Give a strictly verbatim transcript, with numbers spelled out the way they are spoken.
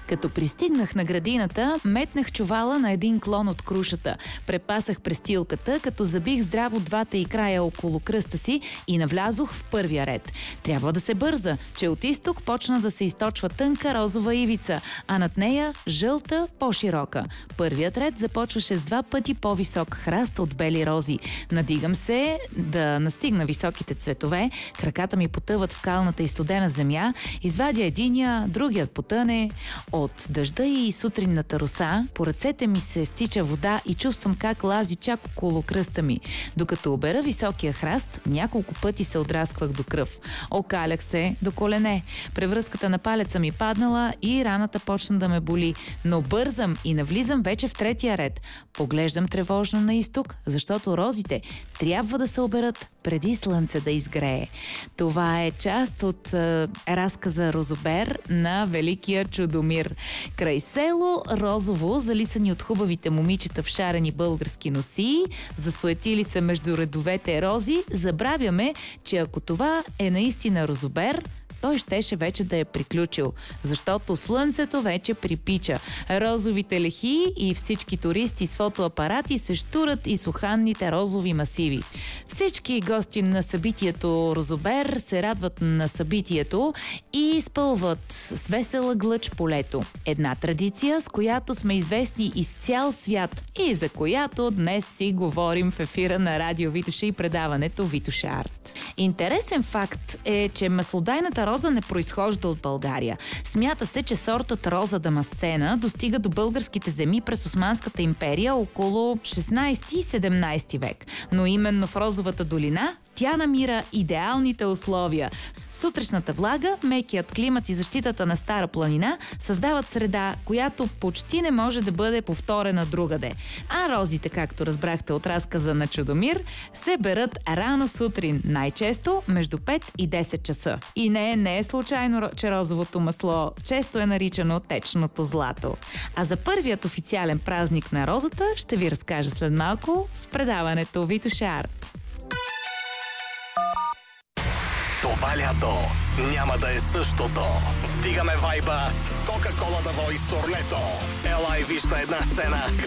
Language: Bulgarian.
Като пристигнах на градината, метнах чувала на един клон от крушата. Препасах престилката, като забих здраво двата и края около кръста си и навлязох в първия ред. Трябва да се бърза, че от изток почна да се източва тънка розова ивица, а над нея жълта, по-широка. Първият ред започваше с два пъти по-висок храст от бели рози. Надигам се да настигна високите цветове, краката ми потъват в калната и студена земя, извадя единия, другият потъне. От дъжда и сутринната роса по ръцете ми се стича вода и чувствам как лази чак около кръста ми. Докато обера високия храст, няколко пъти се отрасквах до кръв. Окалях се до колене. Превръзката на палеца ми паднала и раната почна да ме боли. Но бързам и навлизам вече в третия ред. Поглеждам тревожно на изток, защото розите трябва да се оберат преди слънце да изгрее. Това е част от е, разказа Розобер на великия Чудомир. Край село Розово, залисани от хубавите момичета в шарени български носии, засуетили се между редовете рози, забравяме, че ако това е наистина Розобер, той щеше вече да е приключил, защото слънцето вече припича. Розовите лехи и всички туристи с фотоапарати се щурат и суханните розови масиви. Всички гости на събитието Розобер се радват на събитието и изпълват с весела глъч полето. Една традиция, с която сме известни из цял свят и за която днес си говорим в ефира на Радио Витоша и предаването Витоша Арт. Интересен факт е, че маслодайната роза не произхожда от България. Смята се, че сортът роза дамасцена достига до българските земи през Османската империя около шестнайсети и седемнайсети век. Но именно в Розовата долина тя намира идеалните условия. Сутрешната влага, мекият климат и защитата на Стара планина създават среда, която почти не може да бъде повторена другаде. А розите, както разбрахте от разказа на Чудомир, се берат рано сутрин, най-често между пет и десет часа. И не, не е случайно, че розовото масло често е наричано течното злато. А за първият официален празник на розата ще ви разкажа след малко в предаването Витоша Арт. Това лято няма да е същото. Вдигаме вайба с Кока-Кола да Voice турнето. Ела и виж на една сцена